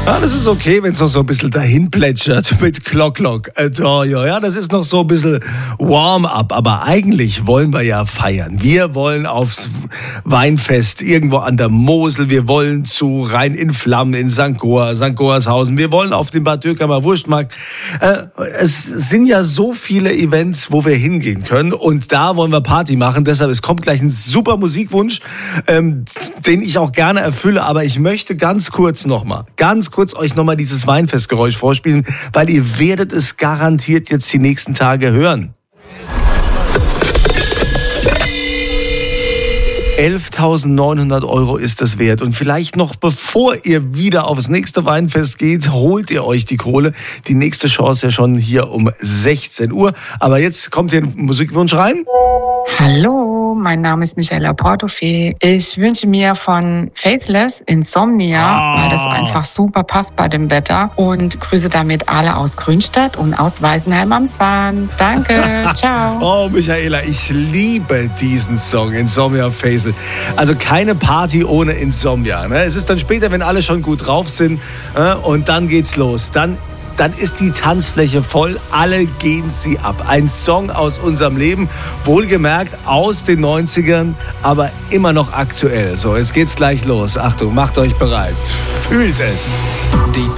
Ja, das ist okay, wenn es noch so ein bisschen dahin plätschert mit Glock. Ja, das ist noch so ein bisschen Warm-up. Aber eigentlich wollen wir ja feiern. Wir wollen aufs Weinfest irgendwo an der Mosel. Wir wollen zu Rhein in Flammen in St. Goarshausen. Wir wollen auf den Bad Dürkheim Wurstmarkt. Es sind ja so viele Events, wo wir hingehen können. Und da wollen wir Party machen. Deshalb, es kommt gleich ein super Musikwunsch, den ich auch gerne erfülle. Aber ich möchte ganz kurz euch nochmal dieses Weinfestgeräusch vorspielen, weil ihr werdet es garantiert jetzt die nächsten Tage hören. 11.900 € ist das wert. Und vielleicht noch bevor ihr wieder aufs nächste Weinfest geht, holt ihr euch die Kohle. Die nächste Chance ja schon hier um 16 Uhr. Aber jetzt kommt hier ein Musikwunsch rein. Hallo, mein Name ist Michaela Portofee. Ich wünsche mir von Faithless Insomnia, weil das einfach super passt bei dem Wetter. Und grüße damit alle aus Grünstadt und aus Weißenheim am Sahn. Danke, ciao. Oh, Michaela, ich liebe diesen Song, Insomnia Faisal. Also keine Party ohne Insomnia. Ne? Es ist dann später, wenn alle schon gut drauf sind, und dann geht's los. Dann ist die Tanzfläche voll, alle gehen sie ab. Ein Song aus unserem Leben, wohlgemerkt aus den 90ern, aber immer noch aktuell. So, jetzt geht's gleich los. Achtung, macht euch bereit. Fühlt es.